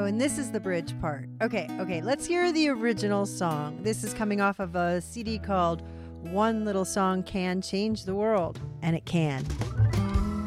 Oh, and this is the bridge part. Okay, let's hear the original song. This is coming off of a CD called One Little Song Can Change the World, and it can.